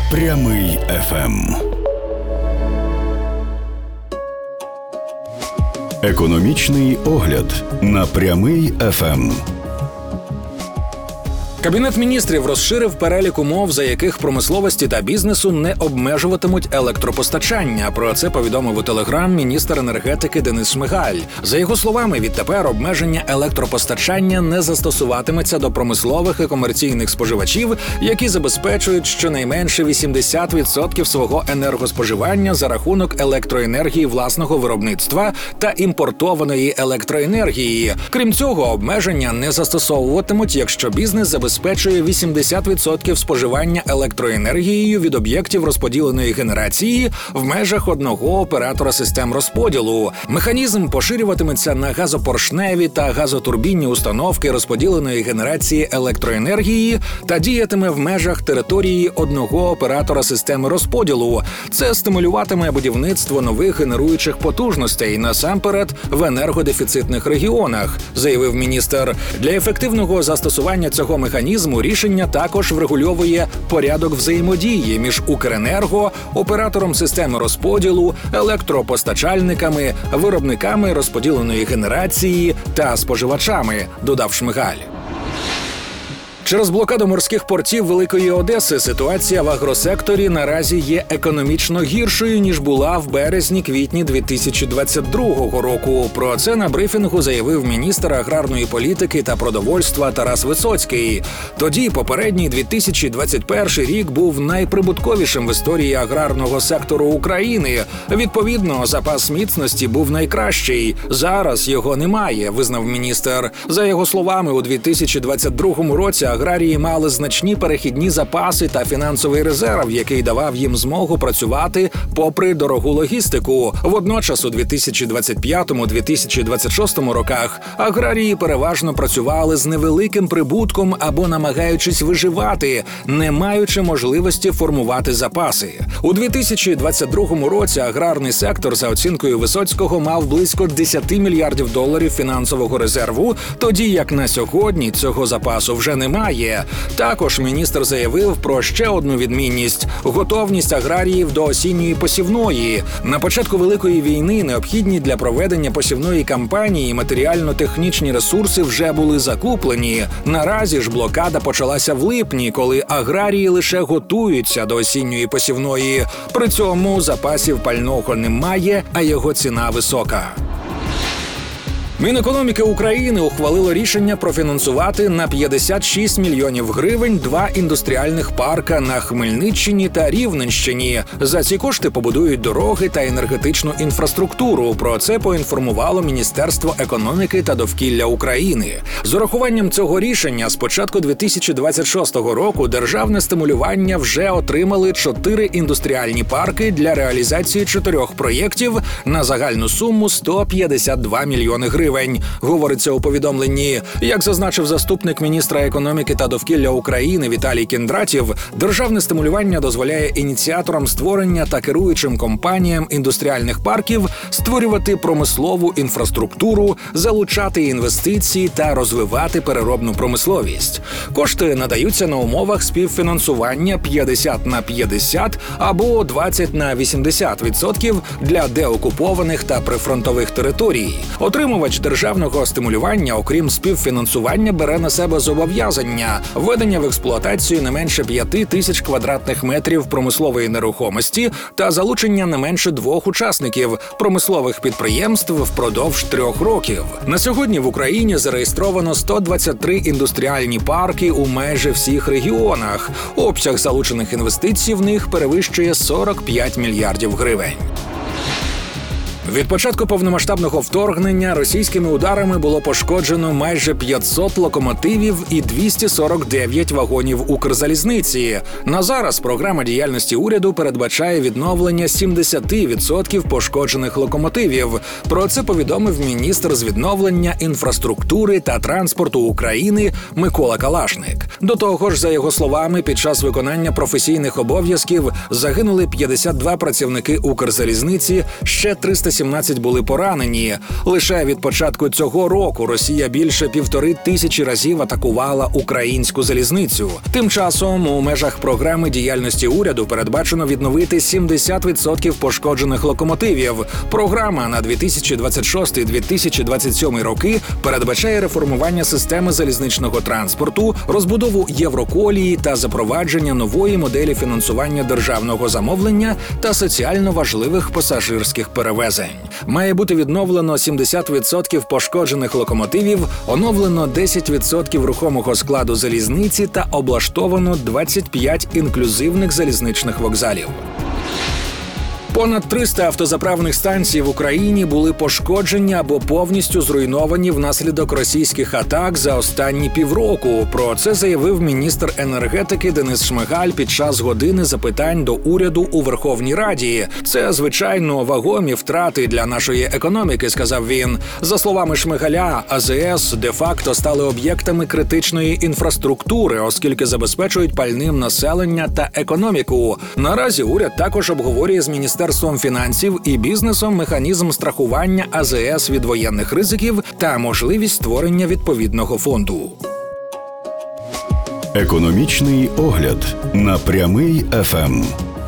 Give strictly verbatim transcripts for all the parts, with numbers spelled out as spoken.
Прямий еф ем. Економічний огляд на Прямий еф ем. Кабінет міністрів розширив перелік умов, за яких промисловості та бізнесу не обмежуватимуть електропостачання. Про це повідомив у Телеграм міністр енергетики Денис Шмигаль. За його словами, відтепер обмеження електропостачання не застосуватиметься до промислових і комерційних споживачів, які забезпечують щонайменше вісімдесят відсотків свого енергоспоживання за рахунок електроенергії власного виробництва та імпортованої електроенергії. Крім цього, обмеження не застосовуватимуть, якщо бізнес забезпечує забезпечує вісімдесят відсотків споживання електроенергією від об'єктів розподіленої генерації в межах одного оператора систем розподілу. Механізм поширюватиметься на газопоршневі та газотурбінні установки розподіленої генерації електроенергії та діятиме в межах території одного оператора системи розподілу. Це стимулюватиме будівництво нових генеруючих потужностей, насамперед в енергодефіцитних регіонах, заявив міністр. Для ефективного застосування цього механізму рішення також врегульовує порядок взаємодії між Укренерго, оператором системи розподілу, електропостачальниками, виробниками розподіленої генерації та споживачами, додав Шмигаль. Через блокаду морських портів Великої Одеси ситуація в агросекторі наразі є економічно гіршою, ніж була в березні-квітні дві тисячі двадцять другого року. Про це на брифінгу заявив міністр аграрної політики та продовольства Тарас Висоцький. Тоді попередній дві тисячі двадцять перший рік був найприбутковішим в історії аграрного сектору України. Відповідно, запас міцності був найкращий. Зараз його немає, визнав міністр. За його словами, у дві тисячі двадцять другому році аграрії мали значні перехідні запаси та фінансовий резерв, який давав їм змогу працювати попри дорогу логістику. Водночас у дві тисячі двадцять п'ятому - дві тисячі двадцять шостому роках аграрії переважно працювали з невеликим прибутком або намагаючись виживати, не маючи можливості формувати запаси. У дві тисячі двадцять другому році аграрний сектор, за оцінкою Висоцького, мав близько десять мільярдів доларів фінансового резерву, тоді як на сьогодні цього запасу вже немає. Також міністр заявив про ще одну відмінність – готовність аграріїв до осінньої посівної. На початку Великої війни необхідні для проведення посівної кампанії матеріально-технічні ресурси вже були закуплені. Наразі ж блокада почалася в липні, коли аграрії лише готуються до осінньої посівної. При цьому запасів пального немає, а його ціна висока. Мінекономіки України ухвалило рішення профінансувати на п'ятдесят шість мільйонів гривень два індустріальних парка на Хмельниччині та Рівненщині. За ці кошти побудують дороги та енергетичну інфраструктуру. Про це поінформувало Міністерство економіки та довкілля України. З урахуванням цього рішення з початку дві тисячі двадцять шостого року державне стимулювання вже отримали чотири індустріальні парки для реалізації чотирьох проєктів на загальну суму сто п'ятдесят два мільйони гривень. Говориться у повідомленні. Як зазначив заступник міністра економіки та довкілля України Віталій Кіндратів, державне стимулювання дозволяє ініціаторам створення та керуючим компаніям індустріальних парків створювати промислову інфраструктуру, залучати інвестиції та розвивати переробну промисловість. Кошти надаються на умовах співфінансування п'ятдесят на п'ятдесят або двадцять на вісімдесят відсотків для деокупованих та прифронтових територій. Отримувач державного стимулювання, окрім співфінансування, бере на себе зобов'язання введення в експлуатацію не менше п'яти тисяч квадратних метрів промислової нерухомості та залучення не менше двох учасників промислових підприємств впродовж трьох років. На сьогодні в Україні зареєстровано сто двадцять три індустріальні парки у майже всіх регіонах. Обсяг залучених інвестицій в них перевищує сорок п'ять мільярдів гривень. Від початку повномасштабного вторгнення російськими ударами було пошкоджено майже п'ятсот локомотивів і двісті сорок дев'ять вагонів Укрзалізниці. На зараз програма діяльності уряду передбачає відновлення сімдесят відсотків пошкоджених локомотивів. Про це повідомив міністр з відновлення інфраструктури та транспорту України Микола Калашник. До того ж, за його словами, під час виконання професійних обов'язків загинули п'ятдесят два працівники Укрзалізниці, ще триста сімнадцять були поранені. Лише від початку цього року Росія більше півтори тисячі разів атакувала українську залізницю. Тим часом у межах програми діяльності уряду передбачено відновити сімдесят відсотків пошкоджених локомотивів. Програма на дві тисячі двадцять шостий - дві тисячі двадцять сьомий роки передбачає реформування системи залізничного транспорту, розбудову Євроколії та запровадження нової моделі фінансування державного замовлення та соціально важливих пасажирських перевезень. Має бути відновлено сімдесят відсотків пошкоджених локомотивів, оновлено десять відсотків рухомого складу залізниці та облаштовано двадцять п'ять інклюзивних залізничних вокзалів. Понад триста автозаправних станцій в Україні були пошкоджені або повністю зруйновані внаслідок російських атак за останні півроку. Про це заявив міністр енергетики Денис Шмигаль під час години запитань до уряду у Верховній Раді. Це, звичайно, вагомі втрати для нашої економіки, сказав він. За словами Шмигаля, АЗС де-факто стали об'єктами критичної інфраструктури, оскільки забезпечують пальним населення та економіку. Наразі уряд також обговорює з міністерством Міністерством фінансів і бізнесом механізм страхування АЗС від воєнних ризиків та можливість створення відповідного фонду. Економічний огляд на Прямий еф ем.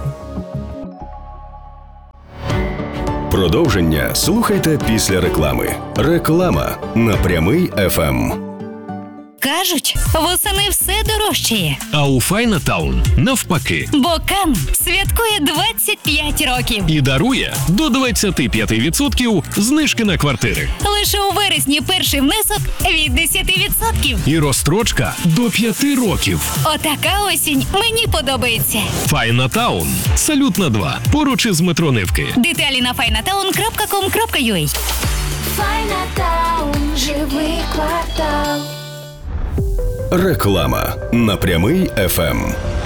Продовження слухайте після реклами. Реклама на Прямий еф ем. Кажуть, восени все дорожчає. А у Файнатаун навпаки. Бо Кан святкує двадцять п'ять років. І дарує до двадцять п'ять відсотків знижки на квартири. Лише у вересні перший внесок від десять відсотків. І розстрочка до п'яти років. Отака осінь мені подобається. Файнатаун. Салют на два. Поруч із метро Невки. Деталі на файнатаун крапка ком крапка ю а. Файнатаун. Живий квартал. Реклама на Прямий еф ем.